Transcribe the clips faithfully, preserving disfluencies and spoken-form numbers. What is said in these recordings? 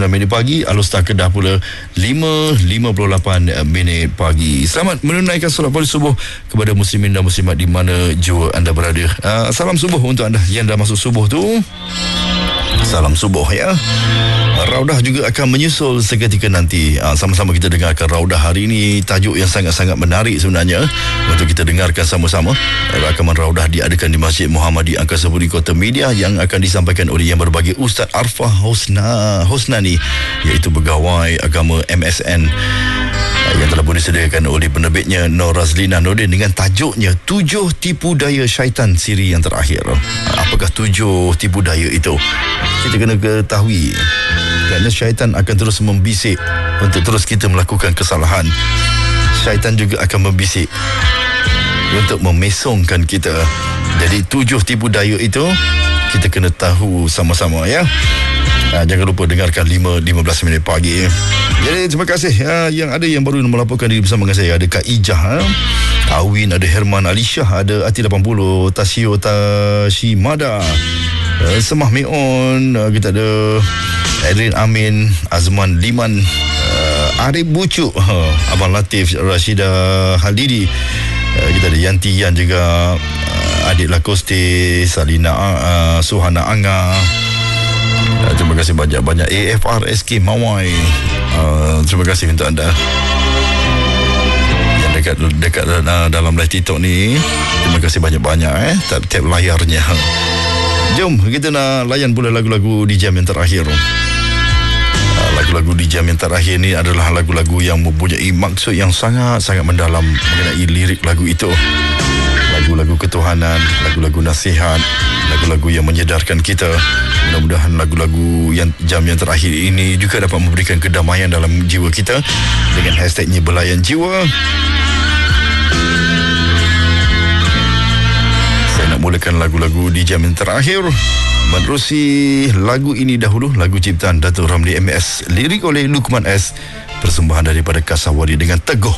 sembilan minit pagi. Alustar Kedah pula lima lima puluh lapan minit pagi. Selamat menunaikan solat pagi subuh kepada muslimin dan muslimat di mana jua anda berada. Uh, salam subuh untuk anda yang dah masuk subuh tu. Salam subuh ya. Raudah juga akan menyusul seketika nanti. Aa, sama-sama kita dengarkan Raudah hari ini. Tajuk yang sangat-sangat menarik sebenarnya untuk kita dengarkan sama-sama. Rakaman Raudah diadakan di Masjid Muhammadi Angkasa Puri Kota Media yang akan disampaikan oleh yang berbahagia Ustaz Arfah Husna Husnani, iaitu pegawai agama M S N yang telah pun disediakan oleh penerbitnya Nur Razlina Nordin dengan tajuknya Tujuh Tipu Daya Syaitan Siri Yang Terakhir. Apakah tujuh tipu daya itu? Kita kena ketahui kerana syaitan akan terus membisik untuk terus kita melakukan kesalahan. Syaitan juga akan membisik untuk memesongkan kita. Jadi tujuh tipu daya itu kita kena tahu sama-sama ya. Ha, jangan lupa dengarkan lima lima belas minit pagi. Jadi terima kasih ha, yang ada yang baru melaporkan diri bersama dengan saya. Ada Kak Ijah, ha? Awin, ada Herman Alishah, ada Ati lapan puluh, Tasio Tashimada, uh, Semah Meon, uh, kita ada Edrin Amin, Azman Liman, uh, Arif Bucuk, uh, Abang Latif, Rashida Halidi, uh, kita ada Yanti Yan juga, uh, Adik Lakoste, Salina uh, Suhana Anga. Uh, terima kasih banyak-banyak. A F R S K Mawai, uh, terima kasih untuk anda yang dekat dekat uh, dalam live TikTok ni. Terima kasih banyak-banyak eh tap-tap layarnya. Jom kita nak layan pula lagu-lagu di jam yang terakhir. uh, Lagu-lagu di jam yang terakhir ni adalah lagu-lagu yang mempunyai maksud yang sangat-sangat mendalam mengenai lirik lagu itu. Lagu-lagu ketuhanan, lagu-lagu nasihat, lagu-lagu yang menyedarkan kita. Mudah-mudahan lagu-lagu yang jam yang terakhir ini juga dapat memberikan kedamaian dalam jiwa kita dengan hashtagnya Belayan Jiwa. Saya nak mulakan lagu-lagu di jam yang terakhir menerusi lagu ini dahulu, lagu ciptaan Datuk Ramli M S, lirik oleh Lukman S, persembahan daripada Kasawari dengan Teguh.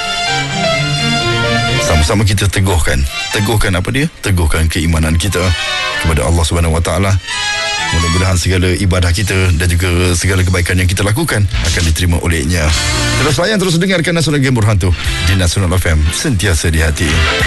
Sama-sama kita teguhkan. Teguhkan apa dia? Teguhkan keimanan kita kepada Allah Subhanahu Wa Taala. Mudah-mudahan segala ibadah kita dan juga segala kebaikan yang kita lakukan akan diterima olehnya. Terus layan, terus dengarkan Nasional Gembor Hantu di Nasional F M, sentiasa di hati.